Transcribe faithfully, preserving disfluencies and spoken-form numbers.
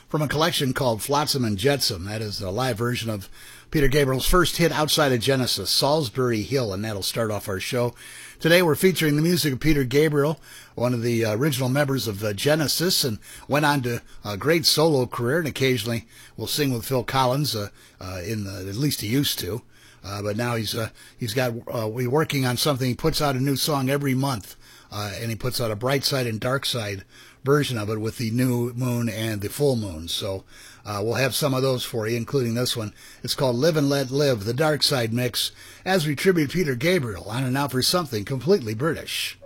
from a collection called Flotsam and Jetsam. That is a live version of Peter Gabriel's first hit outside of Genesis, Salisbury Hill, and that'll start off our show. Today we're featuring the music of Peter Gabriel, one of the uh, original members of uh, Genesis, and went on to a great solo career, and occasionally will sing with Phil Collins, uh, uh, in the, at least he used to. Uh, but now he's uh, he's got uh, we're working on something. He puts out a new song every month, uh, and he puts out a bright side and dark side version of it with the new moon and the full moon. So uh, we'll have some of those for you, including this one. It's called Live and Let Live, the Dark Side Mix, as we tribute Peter Gabriel on and out for something completely British.